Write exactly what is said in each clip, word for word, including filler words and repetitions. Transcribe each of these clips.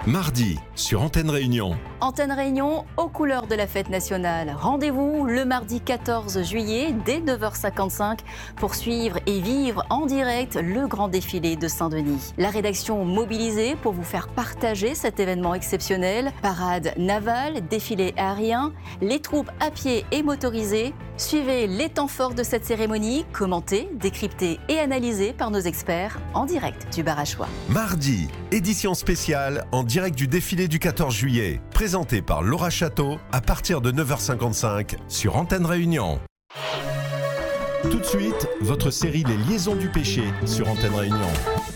Mardi, sur Antenne Réunion. Antenne Réunion, aux couleurs de la fête nationale. Rendez-vous le mardi quatorze juillet, dès neuf heures cinquante-cinq, pour suivre et vivre en direct le grand défilé de Saint-Denis. La rédaction mobilisée pour vous faire partager cet événement exceptionnel. Parade navale, défilé aérien, les troupes à pied et motorisées. Suivez les temps forts de cette cérémonie, commentés, décryptés et analysés par nos experts en direct du bar à choix. Mardi, édition spéciale en direct du défilé du quatorze juillet, présenté par Laura Château à partir de neuf heures cinquante-cinq sur Antenne Réunion. Tout de suite, votre série Les Liaisons du Péché sur Antenne Réunion.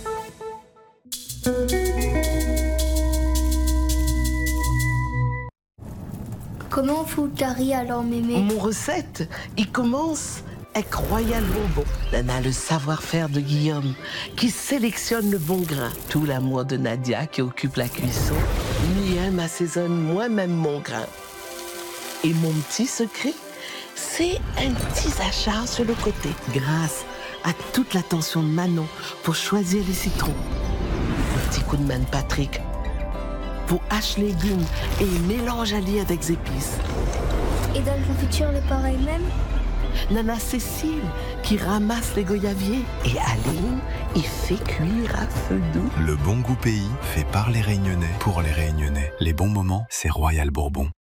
Comment on fout le curry alors, mémé? Mon recette, il commence avec Royal Bourbon. On a le savoir-faire de Guillaume qui sélectionne le bon grain. Tout l'amour de Nadia qui occupe la cuisson. Miem assaisonne moi-même mon grain. Et mon petit secret, c'est un petit achat sur le côté. Grâce à toute l'attention de Manon pour choisir les citrons. Un petit coup de main de Patrick pour hache légumes et mélange allié avec épices. Et dans la confiture, le pareil même? Nana Cécile qui ramasse les goyaviers. Et Aline, il fait cuire à feu doux. Le bon goût pays fait par les Réunionnais pour les Réunionnais. Les bons moments, c'est Royal Bourbon.